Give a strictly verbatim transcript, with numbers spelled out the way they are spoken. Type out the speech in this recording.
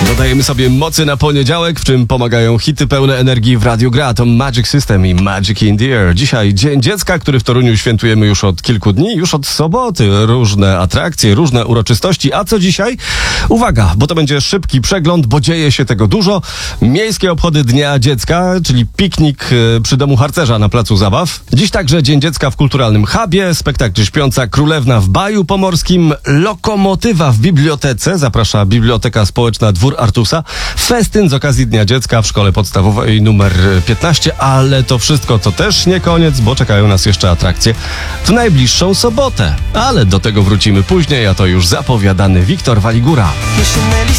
Dodajemy sobie mocy na poniedziałek, w czym pomagają hity pełne energii w Radiu Gra. To Magic System i Magic in the Air. Dzisiaj Dzień Dziecka, który w Toruniu świętujemy już od kilku dni, już od soboty. Różne atrakcje, różne uroczystości. A co dzisiaj? Uwaga, bo to będzie szybki przegląd, bo dzieje się tego dużo. Miejskie obchody Dnia Dziecka, czyli piknik przy domu harcerza na Placu Zabaw. Dziś także Dzień Dziecka w Kulturalnym Hubie, spektakl Śpiąca Królewna w Baju Pomorskim, lokomotywa w bibliotece, zaprasza Biblioteka Społeczna Dwór Artusa, festyn z okazji Dnia Dziecka w Szkole Podstawowej numer piętnaście, ale to wszystko to też nie koniec, bo czekają nas jeszcze atrakcje w najbliższą sobotę. Ale do tego wrócimy później, a to już zapowiadany Wiktor Waligura. Jesienne